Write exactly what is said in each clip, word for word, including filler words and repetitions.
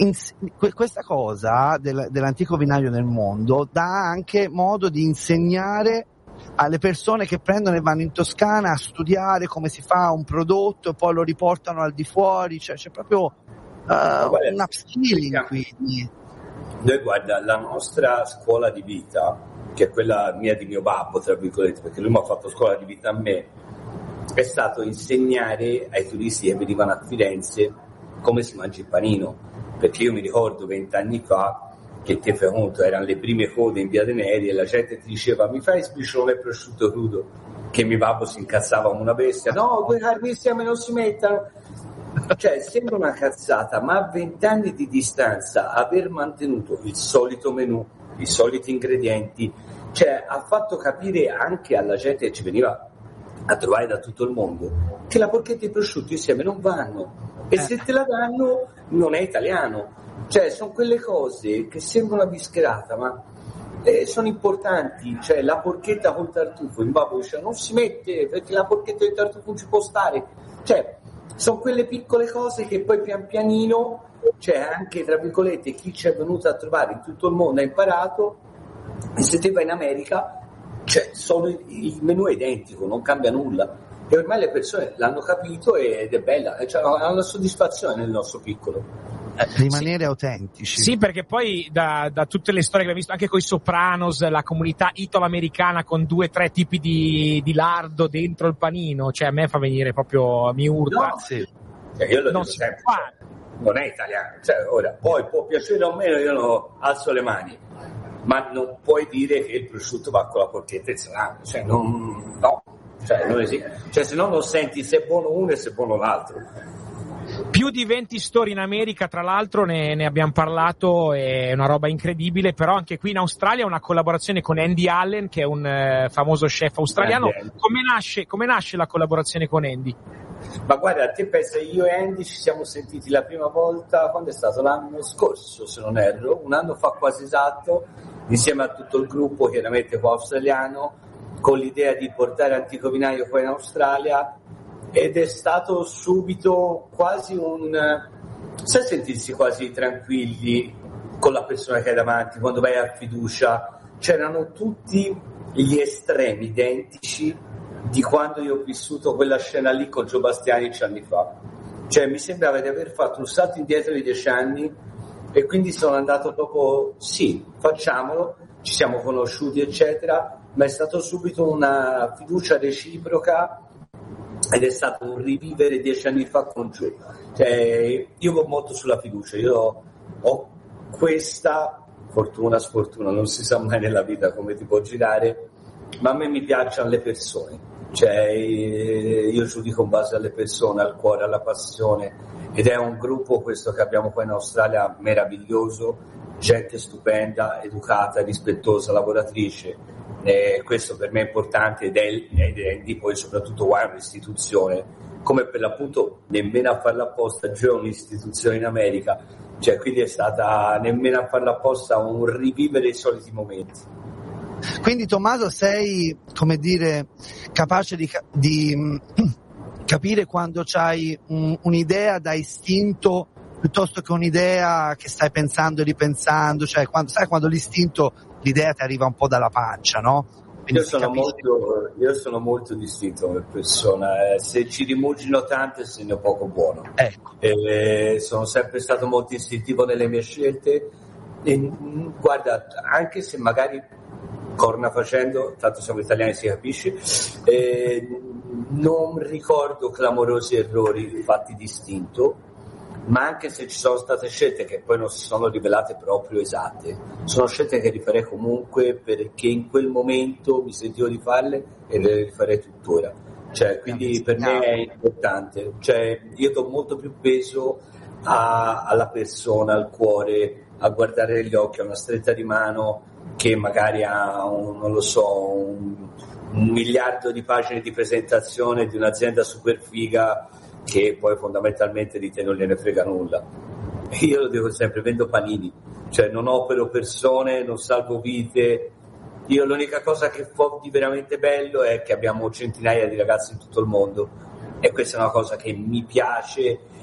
in, questa cosa del, dell'antico vinaio nel mondo dà anche modo di insegnare alle persone che prendono e vanno in Toscana a studiare come si fa un prodotto e poi lo riportano al di fuori, cioè c'è proprio uh, un upskilling quindi. Noi, guarda, la nostra scuola di vita, che è quella mia di mio babbo, tra virgolette, perché lui mi ha fatto scuola di vita a me, è stato insegnare ai turisti che venivano a Firenze come si mangia il panino, perché io mi ricordo vent'anni fa che te fai conto, erano le prime code in Via dei Neri e la gente ti diceva mi fai sbriciolone e prosciutto crudo, che mio babbo si incazzava come una bestia, no, quei carni insieme non si mettono, cioè sembra una cazzata, ma a vent'anni di distanza aver mantenuto il solito menù, i soliti ingredienti, cioè ha fatto capire anche alla gente che ci veniva a trovare da tutto il mondo che la porchetta e i prosciutti insieme non vanno, e se te la danno non è italiano. Cioè, sono quelle cose che sembrano una bischerata, ma eh, sono importanti. Cioè, la porchetta col tartufo, il babbo dice non si mette perché la porchetta del tartufo non ci può stare. Cioè, sono quelle piccole cose che poi pian pianino, cioè anche tra virgolette, chi ci è venuto a trovare in tutto il mondo ha imparato, e se te vai in America, cioè, sono, il menù è identico, non cambia nulla. E ormai le persone l'hanno capito ed è bella, cioè, hanno una soddisfazione nel nostro piccolo. Rimanere sì. autentici. Sì, perché poi da, da tutte le storie che abbiamo visto, anche con i Sopranos, la comunità italo-americana con due o tre tipi di, di lardo dentro il panino, cioè a me fa venire proprio, mi urta. No, sì. Cioè, io lo non dico si sempre, può cioè, non è italiano, cioè, ora, poi può piacere o meno, io non alzo le mani, ma non puoi dire che il prosciutto va con la porchetta e il salame, cioè non, no, cioè non esiste, cioè se no non senti se è buono uno e se è buono l'altro. Più di venti store in America, tra l'altro ne, ne abbiamo parlato, è una roba incredibile, però anche qui in Australia una collaborazione con Andy Allen, che è un eh, famoso chef australiano. Come nasce, come nasce la collaborazione con Andy? Ma guarda, te pensa, io e Andy ci siamo sentiti la prima volta, quando è stato? L'anno scorso, se non erro, un anno fa quasi esatto, insieme a tutto il gruppo, chiaramente qua australiano, con l'idea di portare Antico Vinaio qua in Australia, ed è stato subito quasi un, sai, sentirsi quasi tranquilli con la persona che hai davanti quando vai a fiducia. C'erano tutti gli estremi identici di quando io ho vissuto quella scena lì con Gio Bastianic anni fa, cioè mi sembrava di aver fatto un salto indietro di dieci anni, e quindi sono andato dopo, sì, facciamolo, ci siamo conosciuti eccetera, ma è stato subito una fiducia reciproca ed è stato un rivivere dieci anni fa con Gio. Cioè, io ho molto sulla fiducia, io ho questa fortuna, sfortuna, non si sa mai nella vita come ti può girare, ma a me mi piacciono le persone, cioè io giudico in base alle persone, al cuore, alla passione, ed è un gruppo questo che abbiamo qua in Australia meraviglioso, gente stupenda, educata, rispettosa, lavoratrice. Eh, questo per me è importante, ed è, ed è di poi soprattutto qua è un'istituzione, come per l'appunto nemmeno a farla apposta c'è un'istituzione in America, cioè quindi è stata nemmeno a farla apposta un rivivere i soliti momenti. Quindi Tommaso, sei, come dire, capace di, di mh, capire quando c'hai un, un'idea da istinto piuttosto che un'idea che stai pensando e ripensando, cioè quando, sai quando l'istinto, l'idea ti arriva un po' dalla pancia, no? Io sono, molto, io sono molto distinto come persona, eh, se ci rimugino tanto è segno poco buono. Ecco. Eh, sono sempre stato molto istintivo nelle mie scelte e guarda, anche se magari corna facendo, tanto siamo italiani si capisce, eh, non ricordo clamorosi errori fatti distinto, ma anche se ci sono state scelte che poi non si sono rivelate proprio esatte, sono scelte che rifarei comunque perché in quel momento mi sentivo di farle e le rifarei tuttora, cioè quindi per me è importante, cioè io do molto più peso a, alla persona, al cuore, a guardare negli occhi, a una stretta di mano, che magari ha un, non lo so, un, un miliardo di pagine di presentazione di un'azienda super figa che poi fondamentalmente di te non gliene frega nulla. Io lo dico sempre, vendo panini, cioè non opero persone, non salvo vite. Io l'unica cosa che fa di veramente bello è che abbiamo centinaia di ragazzi in tutto il mondo, e questa è una cosa che mi piace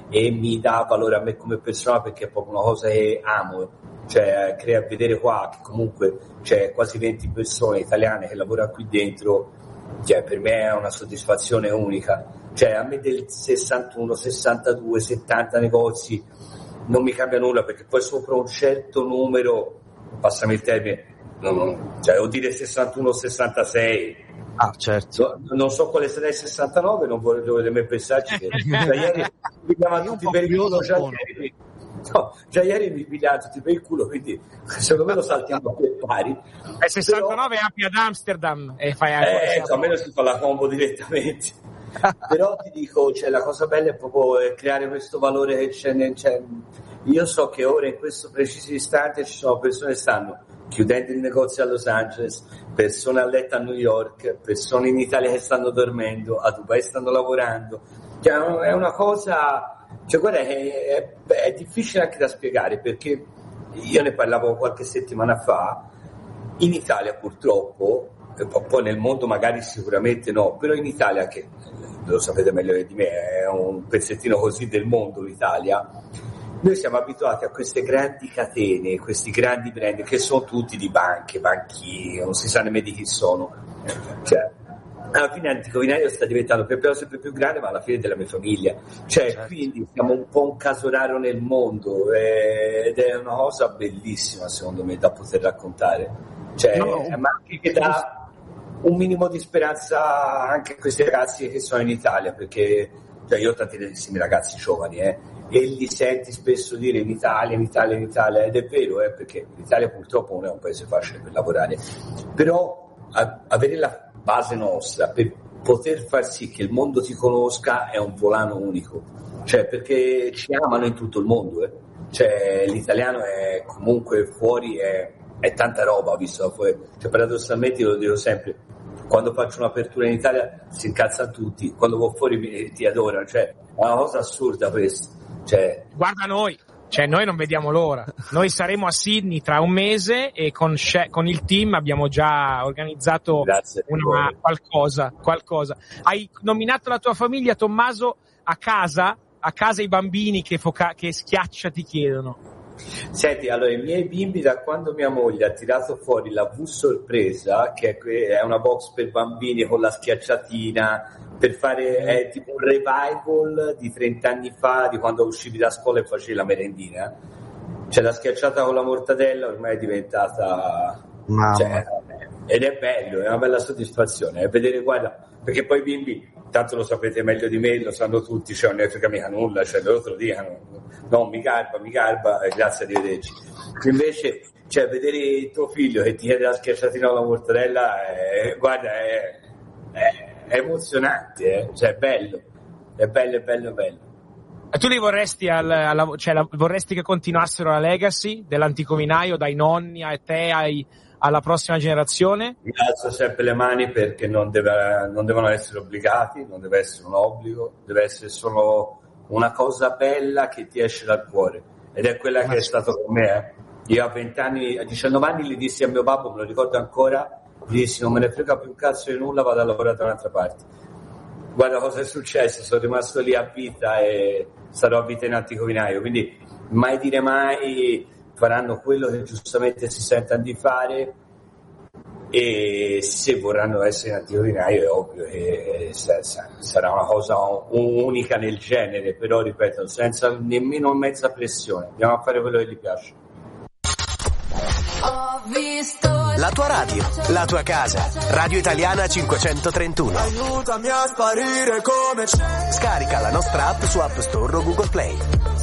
e mi dà valore a me come persona, perché è proprio una cosa che amo, cioè crea vedere qua che comunque c'è quasi venti persone italiane che lavorano qui dentro, cioè per me è una soddisfazione unica. Cioè a me del sessantuno, sessantadue, settanta negozi non mi cambia nulla, perché poi sopra un certo numero, passami il termine, non, cioè vuol dire sessantuno, sessantasei. Ah, certo. No, non so quale sarà il sessantanove, non voglio nemmeno pensarci. Che, cioè, ieri mi chiamano tutti per il culo, già ieri, no, già ieri mi pigliano tutti per il culo, quindi secondo me lo saltiamo per pari. È sessantanove però, apri ad Amsterdam e fai eh, a meno si fa la combo direttamente. Però ti dico, cioè, la cosa bella è proprio creare questo valore che c'è, nel, c'è. Io so che ora in questo preciso istante ci sono persone che stanno chiudendo il negozio a Los Angeles, persone a letto a New York, persone in Italia che stanno dormendo, a Dubai stanno lavorando. Cioè, è una cosa, cioè, guarda, è, è, è difficile anche da spiegare, perché io ne parlavo qualche settimana fa. In Italia purtroppo, poi nel mondo magari sicuramente no, però in Italia, che lo sapete meglio di me, è un pezzettino così del mondo l'Italia, noi siamo abituati a queste grandi catene, questi grandi brand che sono tutti di banche, banchieri, non si sa nemmeno di chi sono. Cioè, alla fine Antico Vinaio sta diventando più più sempre più grande, ma alla fine è della mia famiglia. Cioè, certo. Quindi siamo un po' un caso raro nel mondo, eh, ed è una cosa bellissima secondo me da poter raccontare. Cioè, no, ma anche che dà un minimo di speranza anche a questi ragazzi che sono in Italia, perché cioè, io ho tantissimi ragazzi giovani, eh, e li senti spesso dire in Italia, in Italia, in Italia, ed è vero, eh, perché l'Italia purtroppo non è un paese facile per lavorare, però a, avere la base nostra per poter far sì che il mondo ti conosca è un volano unico, cioè perché ci amano in tutto il mondo, eh. Cioè l'italiano è comunque fuori, è, è tanta roba visto da fuori, cioè paradossalmente io lo dico sempre, quando faccio un'apertura in Italia si incazzano tutti, quando vado fuori mi, ti adorano, cioè è una cosa assurda questa. Cioè... Guarda noi, cioè noi non vediamo l'ora, noi saremo a Sydney tra un mese e con, con il team abbiamo già organizzato una, qualcosa, qualcosa. Hai nominato la tua famiglia, Tommaso, a casa, a casa i bambini che, foca- che schiaccia ti chiedono. Senti, allora i miei bimbi, da quando mia moglie ha tirato fuori la V sorpresa, che è una box per bambini con la schiacciatina, per fare è tipo un revival di trenta anni fa, di quando uscivi da scuola e facevi la merendina, cioè la schiacciata con la mortadella ormai è diventata, cioè, ed è bello, è una bella soddisfazione, è vedere, guarda, perché poi i bimbi, tanto lo sapete meglio di me, lo sanno tutti, cioè non ne frega mica nulla, cioè loro te lo dicono, no, mi garba, mi garba, eh, grazie, arrivederci. Invece, cioè, vedere tuo figlio che ti chiede la schiacciatina alla mortadella, eh, guarda, è, è, è emozionante, eh? Cioè, è bello, è bello, è bello, è bello. E tu li vorresti, al, alla, cioè, la, vorresti che continuassero la legacy dell'antico vinaio, dai nonni a te, ai... alla prossima generazione? Mi alzo sempre le mani, perché non, deve, non devono essere obbligati, non deve essere un obbligo, deve essere solo una cosa bella che ti esce dal cuore, ed è quella che è stato con me. Eh. Io a venti anni, a diciannove anni, gli dissi a mio babbo, me lo ricordo ancora, gli dissi non me ne frega più un cazzo di nulla, vado a lavorare da un'altra parte. Guarda cosa è successo, sono rimasto lì a vita e sarò a vita in antico vinaio, quindi mai dire mai, faranno quello che giustamente si sentono di fare, e se vorranno essere in antico vinaio è ovvio che sarà una cosa unica nel genere, però ripeto, senza nemmeno mezza pressione, andiamo a fare quello che gli piace. La tua radio, la tua casa, Radio Italiana cinquecentotrentuno. Aiutami a sparire come c'è. Scarica la nostra app su App Store o Google Play.